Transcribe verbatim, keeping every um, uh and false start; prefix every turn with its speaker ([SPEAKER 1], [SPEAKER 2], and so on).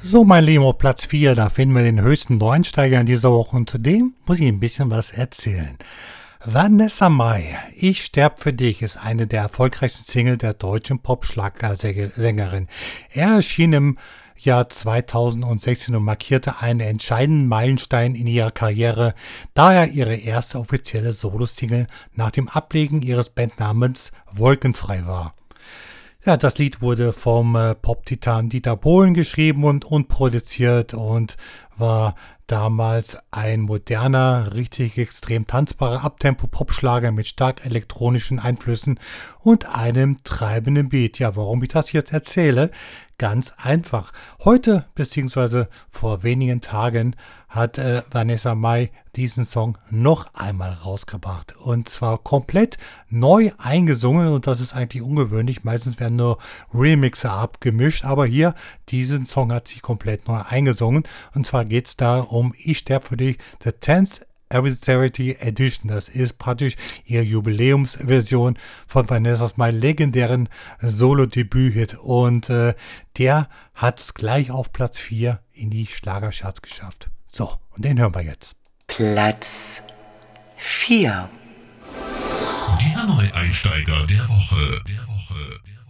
[SPEAKER 1] So, mein Lieben, auf Platz vier, da finden wir den höchsten Neueinsteiger in dieser Woche und zudem muss ich ein bisschen was erzählen. Vanessa Mai, Ich sterb für dich, ist eine der erfolgreichsten Single der deutschen Pop-Schlagersängerin. Er erschien im Jahr zweitausendsechzehn und markierte einen entscheidenden Meilenstein in ihrer Karriere, da er ihre erste offizielle Solo-Single nach dem Ablegen ihres Bandnamens Wolkenfrei war. Ja, das Lied wurde vom äh, Pop-Titan Dieter Bohlen geschrieben und, und produziert und war damals ein moderner, richtig extrem tanzbarer Abtempo-Popschlager mit stark elektronischen Einflüssen und einem treibenden Beat. Ja, warum ich das jetzt erzähle? Ganz einfach. Heute, beziehungsweise vor wenigen Tagen, hat äh, Vanessa Mai diesen Song noch einmal rausgebracht. Und zwar komplett neu eingesungen. Und das ist eigentlich ungewöhnlich. Meistens werden nur Remixer abgemischt. Aber hier, diesen Song hat sie komplett neu eingesungen. Und zwar geht es da um Ich sterb für dich, The tenth Anniversary Edition. Das ist praktisch ihre Jubiläumsversion von Vanessa Mai legendären Solo-Debüt-Hit. Und äh, der hat es gleich auf Platz vier in die Schlagercharts geschafft. So, und den hören wir jetzt.
[SPEAKER 2] Platz vier.
[SPEAKER 3] Der Neueinsteiger der Woche. Der Woche. Der Woche.